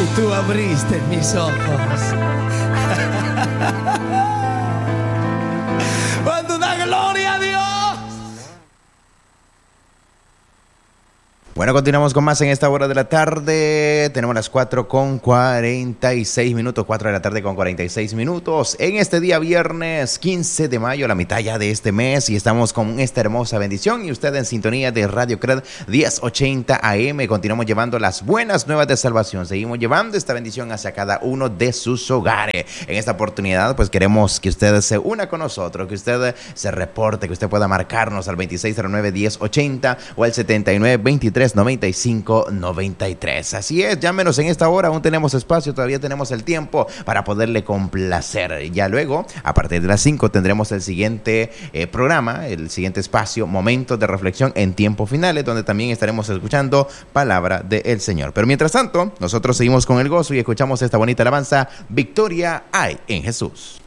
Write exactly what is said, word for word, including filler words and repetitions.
y tú abriste mis ojos. Cuando da gloria a Dios. Bueno, continuamos con más en esta hora de la tarde. Tenemos las cuatro con cuarenta y seis minutos, cuatro de la tarde con cuarenta y seis minutos. En este día viernes quince de mayo, la mitad ya de este mes, y estamos con esta hermosa bendición. Y usted en sintonía de Radio Cred diez ochenta A M. Continuamos llevando las buenas nuevas de salvación. Seguimos llevando esta bendición hacia cada uno de sus hogares. En esta oportunidad, pues queremos que usted se una con nosotros, que usted se reporte, que usted pueda marcarnos al veintiséis cero nueve, diez ochenta o al setenta y nueve, veintitrés, noventa y cinco, noventa y tres. Así es, llámenos en esta hora, aún tenemos espacio, todavía tenemos el tiempo para poderle complacer. Ya luego, a partir de las cinco, tendremos el siguiente eh, programa, el siguiente espacio, Momentos de Reflexión en Tiempos Finales, donde también estaremos escuchando palabra del Señor. Pero mientras tanto, nosotros seguimos con el gozo y escuchamos esta bonita alabanza, Victoria hay en Jesús.